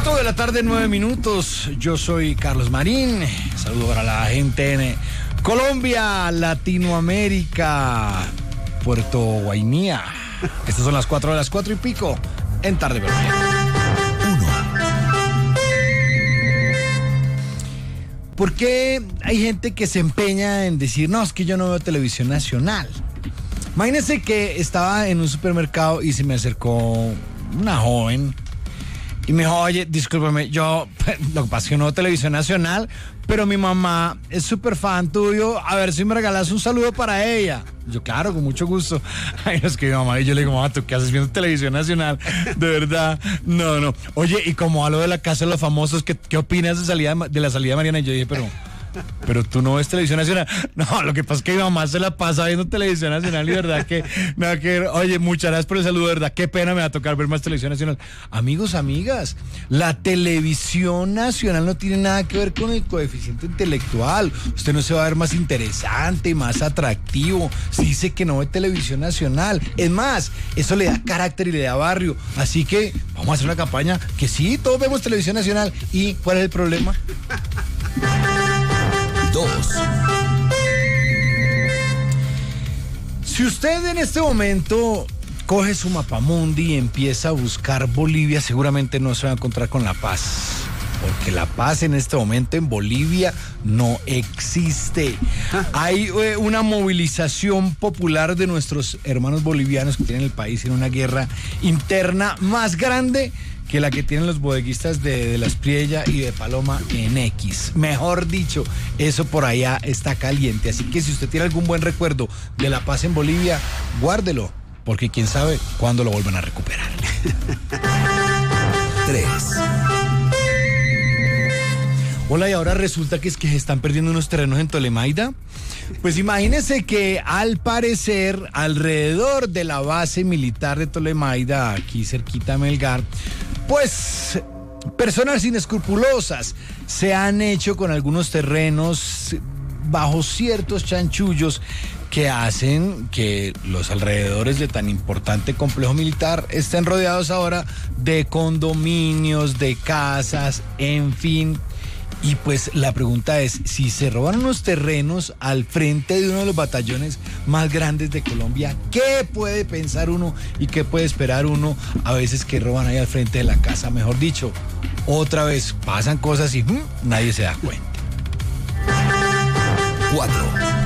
4 de la tarde, 9 minutos. Yo soy Carlos Marín. Saludo para la gente en Colombia, Latinoamérica, Puerto Guainía. Estas son las 4 de las 4 y pico en Tarde Pero Bien. ¿Por qué hay gente que se empeña en decir, no, es que yo no veo televisión nacional? Imagínense que estaba en un supermercado y se me acercó una joven y me dijo, oye, discúlpame, yo, lo que pasa es que no veo televisión nacional, pero mi mamá es súper fan tuyo, a ver si me regalas un saludo para ella. Yo, claro, con mucho gusto. Ay, no, es que mi mamá, y yo le digo, mamá, ¿tú qué haces viendo televisión nacional? De verdad, no. Oye, y como hablo de la casa de los famosos, ¿qué opinas de la salida de Mariana? Y yo dije, pero tú no ves televisión nacional. No, lo que pasa es que mi mamá se la pasa viendo televisión nacional y verdad que nada que ver. Oye, muchas gracias por el saludo, de verdad, qué pena me va a tocar ver más televisión nacional. Amigos, amigas, la televisión nacional no tiene nada que ver con el coeficiente intelectual. Usted no se va a ver más interesante, más atractivo si dice que no ve televisión nacional. Es más, eso le da carácter y le da barrio. Así que vamos a hacer una campaña que sí, todos vemos televisión nacional. ¿Y cuál es el problema? 2. Si usted en este momento coge su mapamundi y empieza a buscar Bolivia, seguramente no se va a encontrar con la paz. Porque la paz en este momento en Bolivia no existe. Hay una movilización popular de nuestros hermanos bolivianos que tienen el país en una guerra interna más grande que la que tienen los bodeguistas de La Espriella y de Paloma en X. Mejor dicho, eso por allá está caliente. Así que si usted tiene algún buen recuerdo de la paz en Bolivia, guárdelo, porque quién sabe cuándo lo vuelvan a recuperar. 3. Hola, y ahora resulta que se están perdiendo unos terrenos en Tolemaida. Pues imagínense que al parecer alrededor de la base militar de Tolemaida, aquí cerquita de Melgar, pues personas inescrupulosas se han hecho con algunos terrenos bajo ciertos chanchullos que hacen que los alrededores de tan importante complejo militar estén rodeados ahora de condominios, de casas, en fin. Y pues la pregunta es, si se roban unos terrenos al frente de uno de los batallones más grandes de Colombia, ¿qué puede pensar uno y qué puede esperar uno a veces que roban ahí al frente de la casa? Mejor dicho, otra vez pasan cosas y nadie se da cuenta. 4.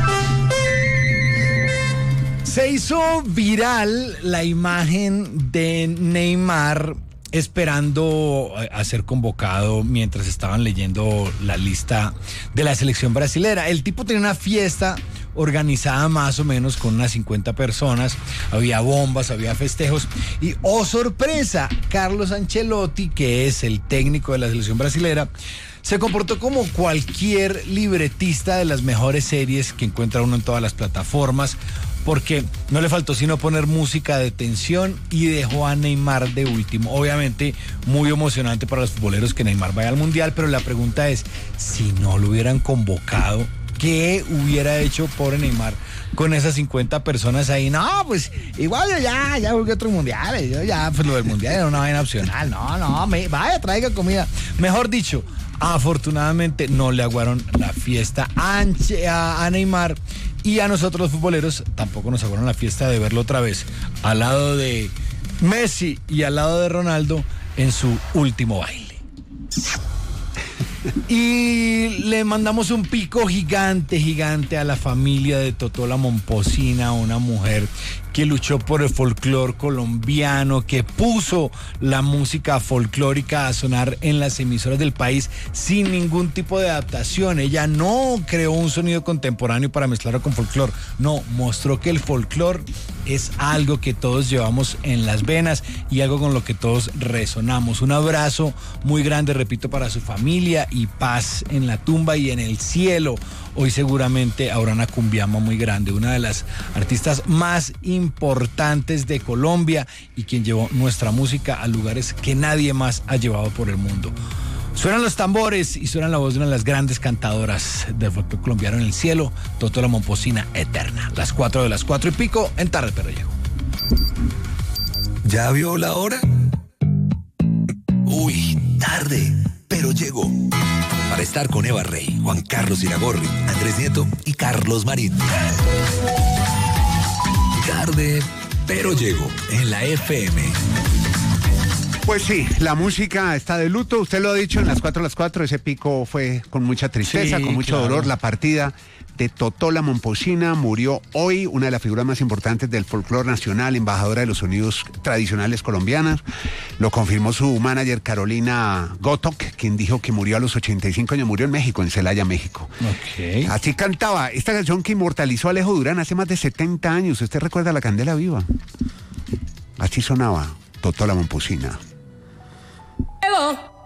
Se hizo viral la imagen de Neymar esperando a ser convocado mientras estaban leyendo la lista de la selección brasilera. El tipo tenía una fiesta organizada más o menos con unas 50 personas, había bombas, había festejos y, oh sorpresa, Carlos Ancelotti, que es el técnico de la selección brasilera, se comportó como cualquier libretista de las mejores series que encuentra uno en todas las plataformas, porque no le faltó sino poner música de tensión y dejó a Neymar de último. Obviamente muy emocionante para los futboleros que Neymar vaya al Mundial, pero la pregunta es, si no lo hubieran convocado, ¿qué hubiera hecho pobre Neymar con esas 50 personas ahí? No, pues igual yo ya jugué otros mundiales, yo ya, pues lo del Mundial era una vaina opcional, vaya, traiga comida. Mejor dicho, afortunadamente no le aguaron la fiesta a Neymar, y a nosotros los futboleros tampoco nos aguaron la fiesta de verlo otra vez al lado de Messi y al lado de Ronaldo en su último baile. Y le mandamos un pico gigante a la familia de Totola Momposina, una mujer que luchó por el folclore colombiano, que puso la música folclórica a sonar en las emisoras del país sin ningún tipo de adaptación. Ella no creó un sonido contemporáneo para mezclarlo con folclore, no, mostró que el folclore es algo que todos llevamos en las venas y algo con lo que todos resonamos. Un abrazo muy grande, repito, para su familia y paz en la tumba y en el cielo. Hoy seguramente habrá una cumbiama muy grande, una de las artistas más importantes de Colombia y quien llevó nuestra música a lugares que nadie más ha llevado por el mundo. Suenan los tambores y suena la voz de una de las grandes cantadoras del folclore colombiano en el cielo, Totola Momposina eterna. Las 4 de las 4 y pico en Tarde Pero Llego. ¿Ya vio la hora? Uy, Tarde, pero llego. Para estar con Eva Rey, Juan Carlos Iragorri, Andrés Nieto y Carlos Marín. Tarde, pero llego en la FM. Pues sí, la música está de luto. Usted lo ha dicho en las 4 ese pico fue con mucha tristeza, Sí, con mucho claro. dolor. La partida de Totó la Momposina murió hoy, una de las figuras más importantes del folclore nacional, embajadora de los sonidos tradicionales colombianos. Lo confirmó su manager Carolina Gotok, quien dijo que murió a los 85 años, murió en México, en Celaya, México. Ok. Así cantaba esta canción que inmortalizó a Alejo Durán hace más de 70 años. ¿Usted recuerda La Candela Viva? Así sonaba Totó la Momposina. Evo.